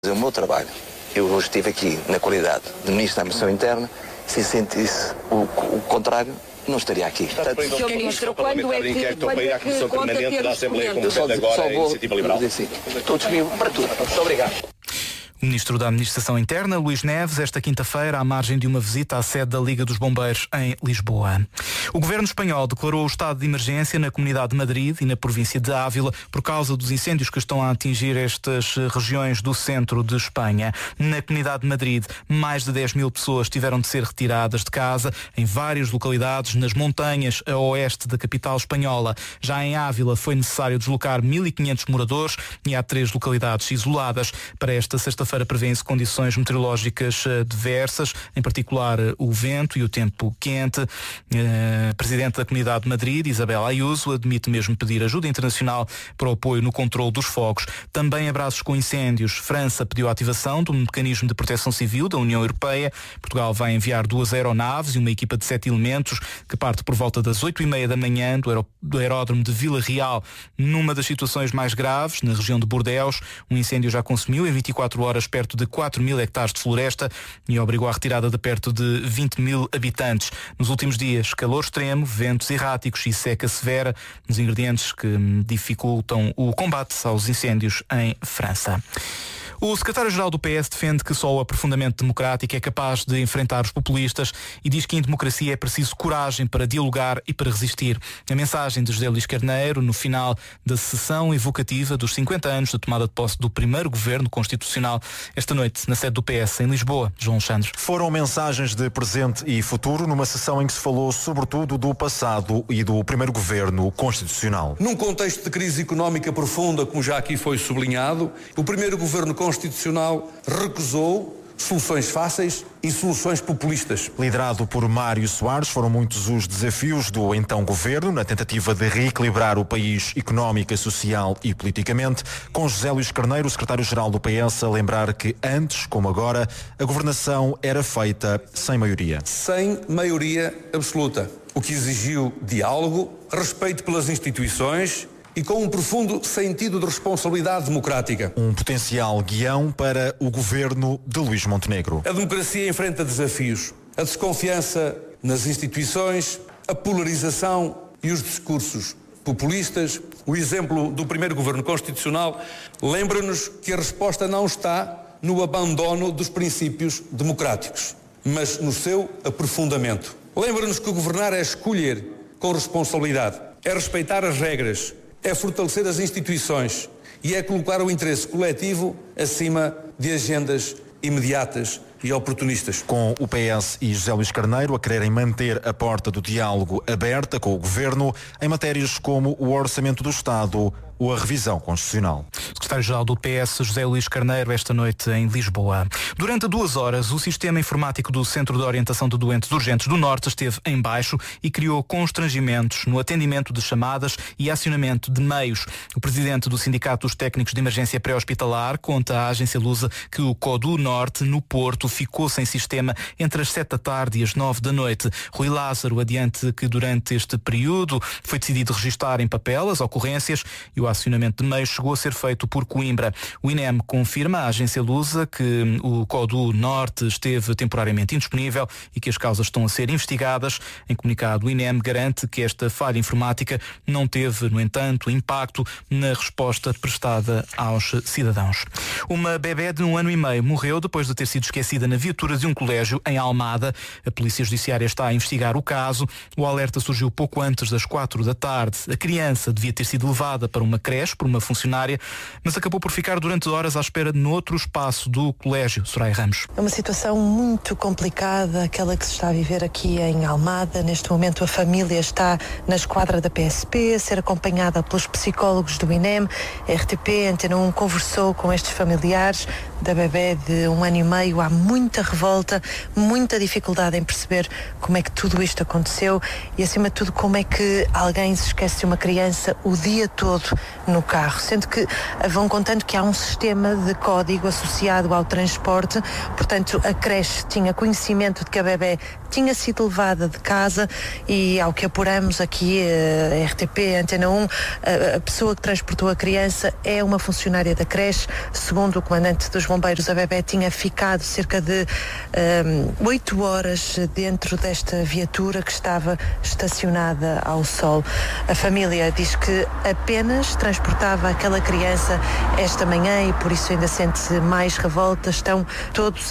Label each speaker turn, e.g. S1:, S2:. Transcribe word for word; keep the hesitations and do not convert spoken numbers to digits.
S1: O meu trabalho, eu hoje estive aqui na qualidade de Ministro da Administração Interna, se sentisse o, o contrário, não estaria aqui.
S2: senhor Ministro, quando é que, quando é que conta ter os documentos?
S1: Só, só vou dizer assim, estou disponível para tudo. Muito obrigado.
S3: O Ministro da Administração Interna, Luís Neves, esta quinta-feira, à margem de uma visita à sede da Liga dos Bombeiros em Lisboa. O Governo espanhol declarou o estado de emergência na Comunidade de Madrid e na província de Ávila por causa dos incêndios que estão a atingir estas regiões do centro de Espanha. Na Comunidade de Madrid, mais de dez mil pessoas tiveram de ser retiradas de casa em várias localidades nas montanhas a oeste da capital espanhola. Já em Ávila foi necessário deslocar mil e quinhentos moradores e há três localidades isoladas. Para esta sexta-feira prevêem-se condições meteorológicas diversas, em particular o vento e o tempo quente. A Presidente da Comunidade de Madrid, Isabel Ayuso, admite mesmo pedir ajuda internacional para o apoio no controle dos fogos. Também abraços com incêndios. França pediu a ativação do mecanismo de proteção civil da União Europeia. Portugal vai enviar duas aeronaves e uma equipa de sete elementos que parte por volta das oito e meia da manhã do, aer- do aeródromo de Vila Real. Numa das situações mais graves, na região de Bordeus, um incêndio já consumiu em vinte e quatro horas perto de quatro mil hectares de floresta e obrigou à retirada de perto de vinte mil habitantes. Nos últimos dias, calor extremo, ventos erráticos e seca severa, os ingredientes que dificultam o combate aos incêndios em França. O secretário-geral do P S defende que só o aprofundamento democrático é capaz de enfrentar os populistas e diz que em democracia é preciso coragem para dialogar e para resistir. A mensagem de José Luís Carneiro, no final da sessão evocativa dos cinquenta anos da tomada de posse do primeiro governo constitucional, esta noite na sede do P S em Lisboa. João Alexandre.
S4: Foram mensagens de presente e futuro numa sessão em que se falou sobretudo do passado e do primeiro governo constitucional.
S5: Num contexto de crise económica profunda, como já aqui foi sublinhado, o primeiro governo constitucional Constitucional recusou soluções fáceis e soluções populistas.
S4: Liderado por Mário Soares, foram muitos os desafios do então governo na tentativa de reequilibrar o país económica, social e politicamente, com José Luís Carneiro, secretário-geral do P S, a lembrar que antes, como agora, a governação era feita sem maioria.
S5: Sem maioria absoluta, o que exigiu diálogo, respeito pelas instituições e com um profundo sentido de responsabilidade democrática.
S4: Um potencial guião para o governo de Luís Montenegro.
S5: A democracia enfrenta desafios. A desconfiança nas instituições, a polarização e os discursos populistas. O exemplo do primeiro governo constitucional lembra-nos que a resposta não está no abandono dos princípios democráticos, mas no seu aprofundamento. Lembra-nos que governar é escolher com responsabilidade, é respeitar as regras, é fortalecer as instituições e é colocar o interesse coletivo acima de agendas imediatas e oportunistas.
S4: Com o P S e José Luís Carneiro a quererem manter a porta do diálogo aberta com o governo em matérias como o orçamento do Estado ou a revisão constitucional.
S3: Secretário-Geral do P S, José Luís Carneiro, esta noite em Lisboa. Durante duas horas, o sistema informático do Centro de Orientação de Doentes Urgentes do Norte esteve em baixo e criou constrangimentos no atendimento de chamadas e acionamento de meios. O presidente do Sindicato dos Técnicos de Emergência Pré-Hospitalar conta à agência Lusa que o CODU Norte, no Porto, ficou sem sistema entre as sete da tarde e as nove da noite. Rui Lázaro adianta que durante este período foi decidido registar em papel as ocorrências e o acionamento de meios chegou a ser feito por Coimbra. O I N E M confirma à agência Lusa que o CODU Norte esteve temporariamente indisponível e que as causas estão a ser investigadas. Em comunicado, o I N E M garante que esta falha informática não teve, no entanto, impacto na resposta prestada aos cidadãos. Uma bebé de um ano e meio morreu depois de ter sido esquecida na viatura de um colégio em Almada. A Polícia Judiciária está a investigar o caso. O alerta surgiu pouco antes das quatro da tarde. A criança devia ter sido levada para uma creche por uma funcionária, mas acabou por ficar durante horas à espera noutro espaço do colégio. Soraya Ramos.
S6: É uma situação muito complicada, aquela que se está a viver aqui em Almada. Neste momento a família está na esquadra da P S P, a ser acompanhada pelos psicólogos do I N E M. A R T P, Antena um, conversou com estes familiares da bebé de um ano e meio. Há muita revolta, muita dificuldade em perceber como é que tudo isto aconteceu e, acima de tudo, como é que alguém se esquece de uma criança o dia todo no carro, sendo que vão contando que há um sistema de código associado ao transporte. Portanto, a creche tinha conhecimento de que a bebé tinha sido levada de casa e, ao que apuramos aqui, a R T P, a Antena um, a pessoa que transportou a criança é uma funcionária da creche. Segundo o comandante dos bombeiros, a bebé tinha ficado cerca de oito um, horas dentro desta viatura que estava estacionada ao sol. A família diz que apenas transportava aquela criança esta manhã e por isso ainda sente mais revolta. Estão todos